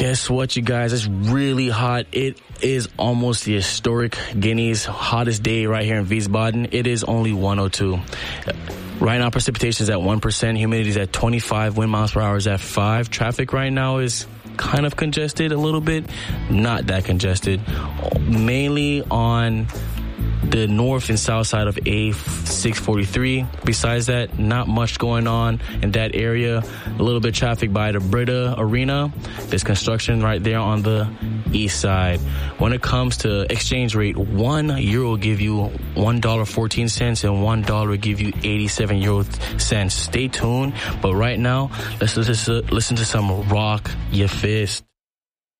Guess what, you guys? It's really hot. It is almost the historic Guinea's hottest day right here in Wiesbaden. It is only 102. Right now, precipitation is at 1%. Humidity is at 25. Wind miles per hour is at 5. Traffic right now is kind of congested a little bit. Not that congested. Mainly on the north and south side of A643. Besides that, not much going on in that area. A little bit of traffic by the Breda Arena. There's construction right there on the east side. When it comes to exchange rate, €1 will give you $1.14 and $1 will give you 87 euro cents. Stay tuned. But right now, let's listen to some Rock Your Fist.